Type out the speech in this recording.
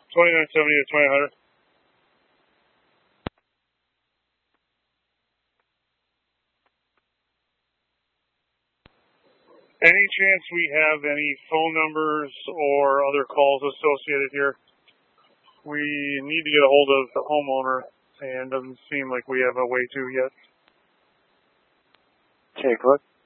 2970 to 2000. Any chance we have any phone numbers or other calls associated here? We need to get a hold of the homeowner, and doesn't seem like we have a way to yet. Take what?